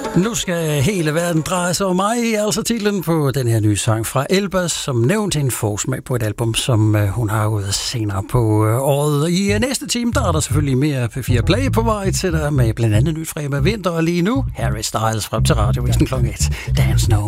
Nu skal hele verden dreje sig om mig, altså titlen på den her nye sang fra Elbas, som nævnt en forsmag på et album, som hun har ude senere på året. I næste time, der er der selvfølgelig mere P4 Play på vej til dig, med blandt andet nyt fra Emma Vinter, og lige nu Harry Styles frem til Radiovisen kl. 1. Dance No